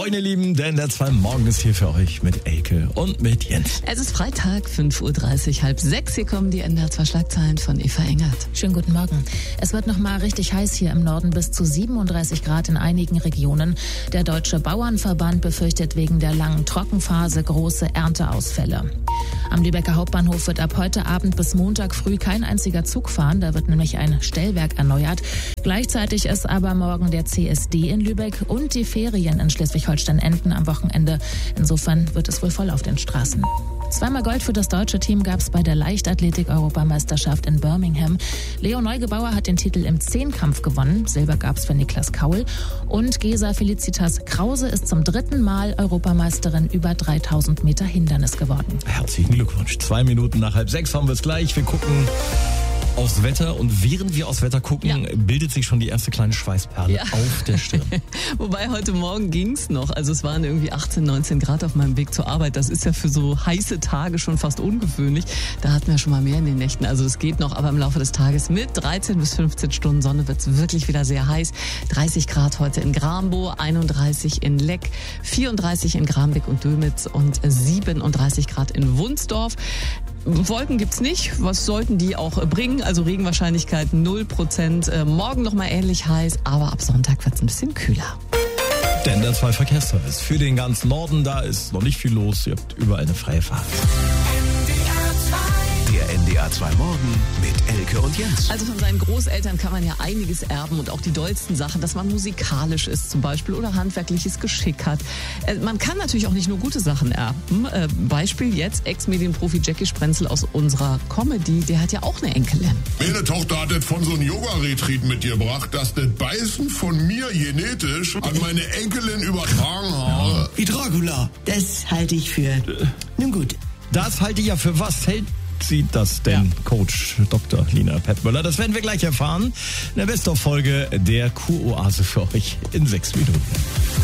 Moin ihr Lieben, denn der 2 Morgen ist hier für euch mit Elke und mit Jens. Es ist Freitag, 5.30 Uhr, halb 6. Hier kommen die NDR 2 Schlagzeilen von Eva Engert. Schönen guten Morgen. Es wird noch mal richtig heiß hier im Norden, bis zu 37 Grad in einigen Regionen. Der Deutsche Bauernverband befürchtet wegen der langen Trockenphase große Ernteausfälle. Am Lübecker Hauptbahnhof wird ab heute Abend bis Montag früh kein einziger Zug fahren. Da wird nämlich ein Stellwerk erneuert. Gleichzeitig ist aber morgen der CSD in Lübeck und die Ferien in Schleswig-Holstein enden am Wochenende. Insofern wird es wohl voll auf den Straßen. 2-mal Gold für das deutsche Team gab es bei der Leichtathletik-Europameisterschaft in Birmingham. Leo Neugebauer hat den Titel im Zehnkampf gewonnen. Silber gab es für Niklas Kaul. Und Gesa Felicitas Krause ist zum 3. Mal Europameisterin über 3000 Meter Hindernis geworden. Herzlichen Glückwunsch. 2 Minuten nach halb 6 haben wir es gleich. Wir gucken aufs Wetter und während wir aufs Wetter gucken, bildet sich schon die erste kleine Schweißperle auf der Stirn. Wobei heute Morgen ging's noch. Also es waren irgendwie 18, 19 Grad auf meinem Weg zur Arbeit. Das ist ja für so heiße Tage schon fast ungewöhnlich. Da hatten wir schon mal mehr in den Nächten. Also es geht noch, aber im Laufe des Tages mit 13 bis 15 Stunden Sonne wird's wirklich wieder sehr heiß. 30 Grad heute in Grambow, 31 in Leck, 34 in Grambeck und Dömitz und 37 Grad in Wunsdorf. Wolken gibt's nicht. Was sollten die auch bringen? Also Regenwahrscheinlichkeit 0%. Morgen nochmal ähnlich heiß, aber ab Sonntag wird's ein bisschen kühler. Denn der 2 Verkehrsservice für den ganzen Norden, da ist noch nicht viel los. Ihr habt überall eine freie Fahrt. Der NDR 2 Morgen mit Elke und Jens. Also von seinen Großeltern kann man ja einiges erben und auch die dollsten Sachen, dass man musikalisch ist zum Beispiel oder handwerkliches Geschick hat. Man kann natürlich auch nicht nur gute Sachen erben. Beispiel jetzt Ex-Medienprofi Jackie Sprenzel aus unserer Comedy, der hat ja auch eine Enkelin. Meine Tochter hat das von so einem Yoga-Retreat mitgebracht, dass das Beißen von mir genetisch an meine Enkelin übertragen habe. Wie Dracula. Das halte ich für... Nun gut. Das halte ich ja für was hält sie das denn, Coach Dr. Lina Pettmöller? Das werden wir gleich erfahren. In der Best-of-Folge der Kuroase für euch in 6 Minuten.